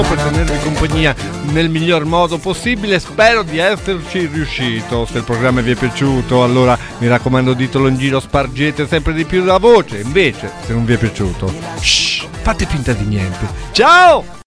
per tenervi compagnia nel miglior modo possibile. Spero di esserci riuscito. Se il programma vi è piaciuto, allora mi raccomando, ditelo in giro, spargete sempre di più la voce. Invece, se non vi è piaciuto, fate finta di niente. Ciao!